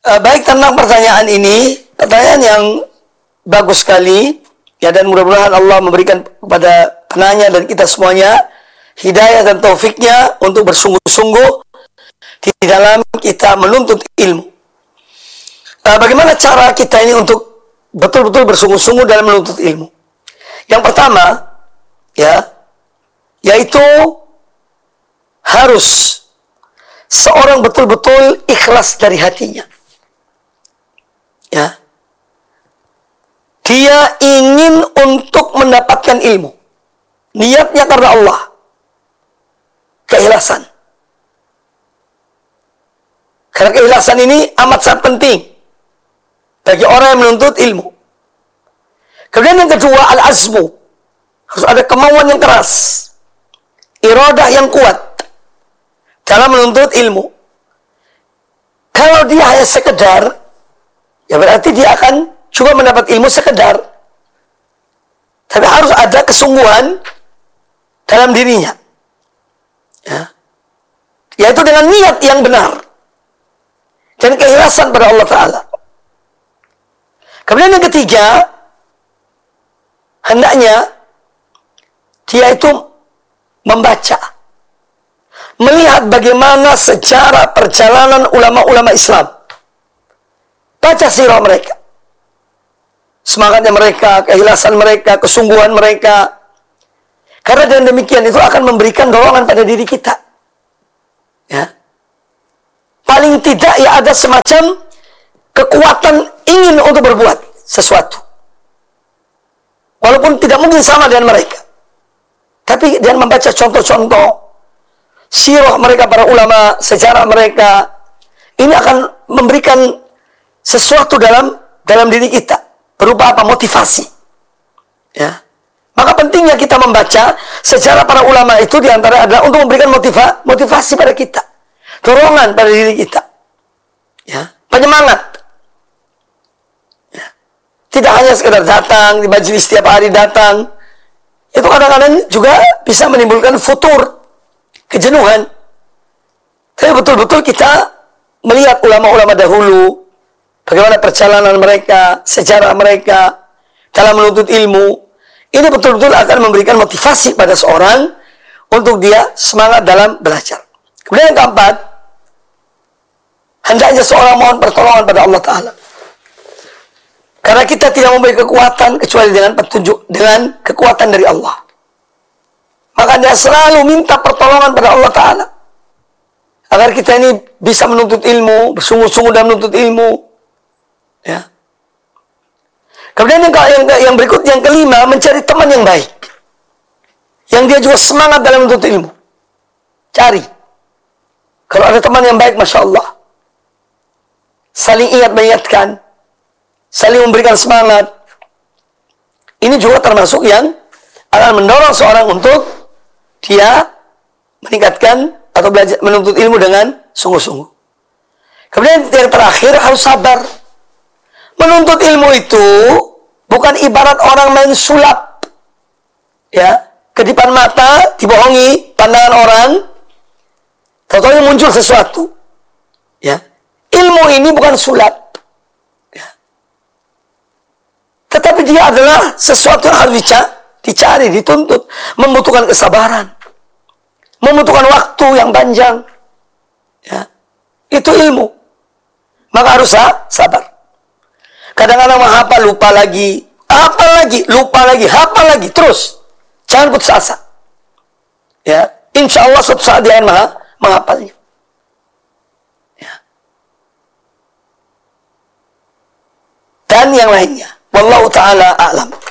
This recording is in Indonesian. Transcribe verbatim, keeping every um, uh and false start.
uh, baik tentang pertanyaan ini, pertanyaan yang bagus sekali, ya, dan mudah-mudahan Allah memberikan kepada penanya dan kita semuanya hidayah dan taufiknya untuk bersungguh-sungguh di dalam kita menuntut ilmu. Uh, bagaimana cara kita ini untuk betul-betul bersungguh-sungguh dalam menuntut ilmu? Yang pertama, ya, yaitu harus seorang betul-betul ikhlas dari hatinya. Ya. Dia ingin untuk mendapatkan ilmu. Niatnya karena Allah. Keikhlasan. Karena keikhlasan ini amat sangat penting bagi orang yang menuntut ilmu. Kemudian yang kedua, al-azmu. Harus ada kemauan yang keras. Iradah yang kuat dalam menuntut ilmu. Kalau dia hanya sekedar, ya berarti dia akan juga mendapat ilmu sekedar. Tapi harus ada kesungguhan dalam dirinya. Ya. Yaitu dengan niat yang benar. Dan keikhlasan pada Allah Ta'ala. Kemudian yang ketiga, hendaknya dia itu membaca. Melihat bagaimana sejarah perjalanan ulama-ulama Islam. Baca sirah mereka. Semangatnya mereka, keikhlasan mereka, kesungguhan mereka. Karena dengan demikian itu akan memberikan dorongan pada diri kita. Ya. Paling tidak ya ada semacam kekuatan ingin untuk berbuat sesuatu. Walaupun tidak mungkin sama dengan mereka. Tapi dengan membaca contoh-contoh sirah mereka, para ulama, sejarah mereka, ini akan memberikan sesuatu dalam dalam diri kita. Berupa apa? Motivasi. Ya. Maka pentingnya kita membaca sejarah para ulama itu diantara adalah untuk memberikan motiva, motivasi pada kita. Dorongan pada diri kita. Ya. Penyemangat. Ya. Tidak hanya sekedar datang di majelis setiap hari datang. Itu kadang-kadang juga bisa menimbulkan futur, kejenuhan. Tapi betul-betul kita melihat ulama-ulama dahulu, bagaimana perjalanan mereka, sejarah mereka dalam menuntut ilmu. Ini betul-betul akan memberikan motivasi pada seorang untuk dia semangat dalam belajar. Kemudian yang keempat, hendaknya seorang mohon pertolongan pada Allah Ta'ala. Karena kita tidak memiliki kekuatan kecuali dengan petunjuk, dengan kekuatan dari Allah. Maka dia selalu minta pertolongan pada Allah Ta'ala. Agar kita ini bisa menuntut ilmu, bersungguh-sungguh dalam menuntut ilmu. Ya. Kemudian yang, yang, yang berikut, yang kelima, mencari teman yang baik. Yang dia juga semangat dalam menuntut ilmu. Cari. Kalau ada teman yang baik, Masya Allah. Saling ingat mengingatkan. Saling memberikan semangat. Ini juga termasuk yang akan mendorong seorang untuk dia meningkatkan atau belajar menuntut ilmu dengan sungguh-sungguh. Kemudian yang terakhir, harus sabar. Menuntut ilmu itu bukan ibarat orang main sulap. Ya, kedipan mata, dibohongi pandangan orang, tahu-tahu muncul sesuatu. Ya. Ilmu ini bukan sulap. Ya. Tetapi dia adalah sesuatu yang harus dicari, dituntut, membutuhkan kesabaran, membutuhkan waktu yang panjang. Ya. Itu ilmu. Maka harus sabar. Kadang-kadang menghafal, lupa lagi. Hafal lagi, lupa lagi, hafal lagi. Terus. Jangan putus asa. Ya. Insya Allah suatu saat dia akan menghafalnya. Ya. Dan yang lainnya. Wallahu ta'ala a'lam.